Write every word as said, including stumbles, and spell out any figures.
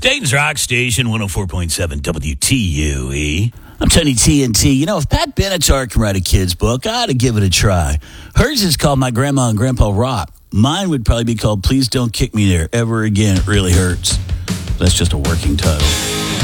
Dayton's Rock Station, one oh four point seven W T U E. I'm Tony T N T. You know, if Pat Benatar can write a kid's book, I ought to give it a try. Hers is called My Grandma and Grandpa Rock. Mine would probably be called Please Don't Kick Me There Ever Again. It Really Hurts. That's just a working title.